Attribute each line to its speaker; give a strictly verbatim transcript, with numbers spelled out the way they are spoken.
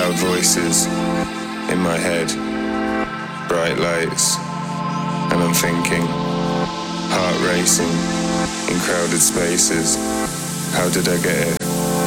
Speaker 1: Loud voices in my head, bright lights, and I'm thinking, heart racing in crowded spaces. How did I get here?